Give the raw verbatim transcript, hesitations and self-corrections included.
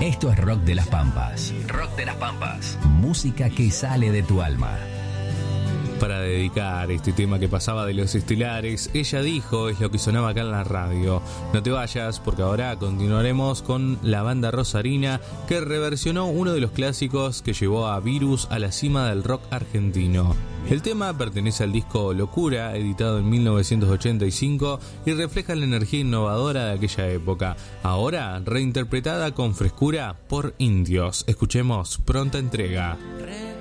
Esto es Rock de las Pampas. Rock de las Pampas. Música que sale de tu alma. Para dedicar este tema que pasaba de los estelares, ella dijo, es lo que sonaba acá en la radio. No te vayas, porque ahora continuaremos con la banda rosarina que reversionó uno de los clásicos que llevó a Virus a la cima del rock argentino. El tema pertenece al disco Locura, editado en mil novecientos ochenta y cinco, y refleja la energía innovadora de aquella época, ahora reinterpretada con frescura por Indios. Escuchemos Pronta Entrega.